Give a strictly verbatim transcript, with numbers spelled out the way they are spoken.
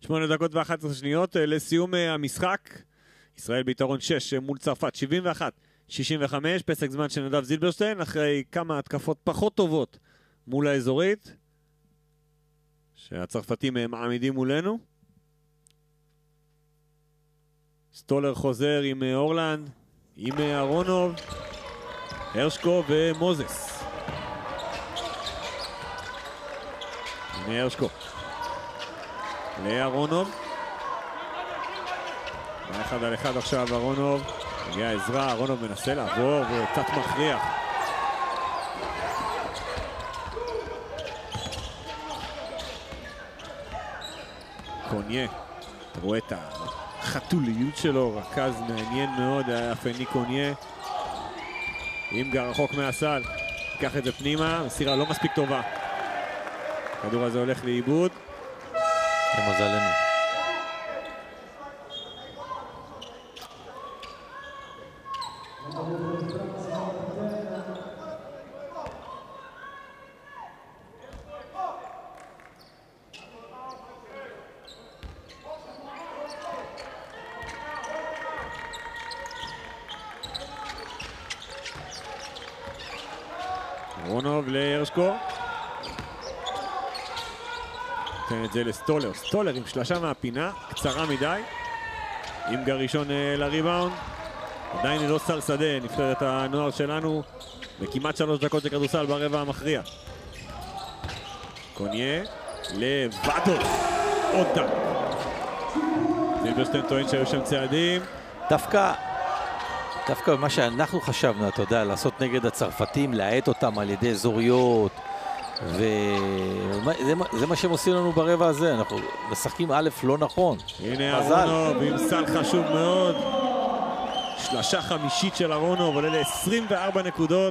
שמונה דקות ואחת עשרה שניות לסיום המשחק. ישראל ביתרון שש מול צרפת, שבעים ואחת שישים וחמש, פסק זמן של נדב זילברשטיין, אחרי כמה התקפות פחות טובות מול האזורית, שהצרפתים מעמידים מולנו. סטולר חוזר עם אורלנד, עם אהרונוב, הרשקו ומוזס. הנה הרשקו. לאהרונוב. אחד על אחד עכשיו אהרונוב. מגיע עזרה, אהרונוב מנסה לעבור וקצת מכריח. קוניה. אתה רואה את החתוליות שלו, רכז מעניין מאוד, היה פני קוניה. אינגר רחוק מהסל. ייקח את זה פנימה, מסירה לא מספיק טובה. הכדור הזה הולך לאיבוד. למזלנו. רונוב להרשקו. נותן את זה לסטולר. סטולר עם שלשה מהפינה, קצרה מדי. אינגר ראשון לריבאונד. עדיין היא לא סל שדה, נפתרת הנוער שלנו וכמעט שלוש דקות לכדורסל ברבע המכריע. קוניה לבדו. עוד דק. זילברשטיין טוען שהיו שם צעדים. דווקא דווקא במה שאנחנו חשבנו, אתה יודע, לעשות נגד הצרפתים, להעט אותם על ידי אזוריות, וזה מה שהם עושים לנו ברבע הזה, אנחנו משחקים א' לא נכון. הנה אהרונוב עם סל חשוב מאוד, שלשה חמישית של אהרונוב, עולה ל-עשרים וארבע נקודות.